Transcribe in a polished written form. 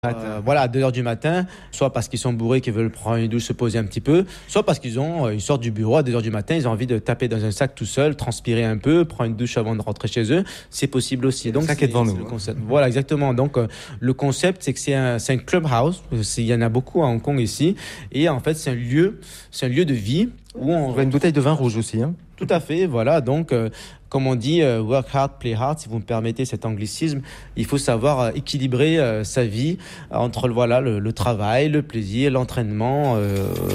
Voilà, à 2 heures du matin, soit parce qu'ils sont bourrés, qu'ils veulent prendre une douche, se poser un petit peu, soit parce qu'ils ont, ils sortent du bureau à 2 heures du matin, ils ont envie de taper dans un sac tout seul, transpirer un peu, prendre une douche avant de rentrer chez eux. C'est possible aussi. Donc, sac est devant nous. le concept. Voilà, exactement. Donc, le concept, c'est que c'est un clubhouse. Il y en a beaucoup à Hong Kong ici. Et en fait, c'est un lieu de vie où On voit une bouteille de vin rouge aussi. Hein. Tout à fait, voilà. Donc, comme on dit, work hard, play hard, si vous me permettez cet anglicisme, il faut savoir équilibrer sa vie entre le travail, le plaisir, l'entraînement.